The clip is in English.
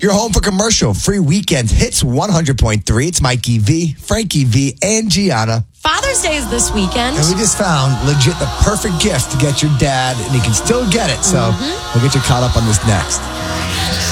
You're home for commercial-free weekends. Hits 100.3. It's Mikey V, Frankie V, and Gianna. Father's Day is this weekend. And we just found legit the perfect gift to get your dad, and he can still get it. So we'll get you caught up on this next.